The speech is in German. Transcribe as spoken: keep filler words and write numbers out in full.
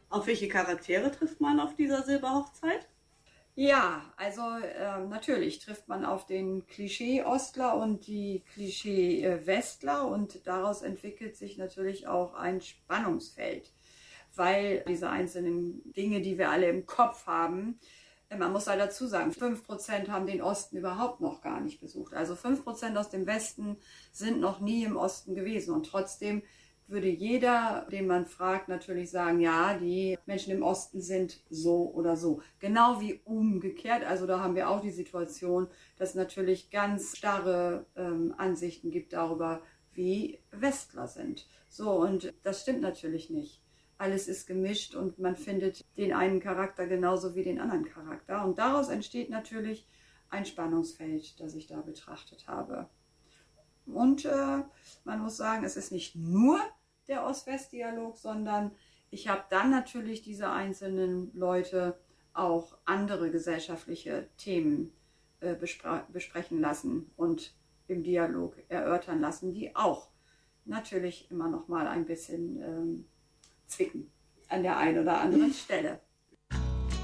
Auf welche Charaktere trifft man auf dieser Silberhochzeit? Ja, also ähm, natürlich trifft man auf den Klischee-Ostler und die Klischee-Westler und daraus entwickelt sich natürlich auch ein Spannungsfeld, weil diese einzelnen Dinge, die wir alle im Kopf haben, äh, man muss halt dazu sagen, fünf Prozent haben den Osten überhaupt noch gar nicht besucht. Also fünf Prozent aus dem Westen sind noch nie im Osten gewesen und trotzdem würde jeder, den man fragt, natürlich sagen, ja, die Menschen im Osten sind so oder so. Genau wie umgekehrt. Also da haben wir auch die Situation, dass es natürlich ganz starre ähm, Ansichten gibt darüber, wie Westler sind. So, und das stimmt natürlich nicht. Alles ist gemischt und man findet den einen Charakter genauso wie den anderen Charakter. Und daraus entsteht natürlich ein Spannungsfeld, das ich da betrachtet habe. Und äh, man muss sagen, es ist nicht nur der Ost-West-Dialog, sondern ich habe dann natürlich diese einzelnen Leute auch andere gesellschaftliche Themen äh, bespre besprechen lassen und im Dialog erörtern lassen, die auch natürlich immer noch mal ein bisschen ähm, zwicken an der einen oder anderen Stelle.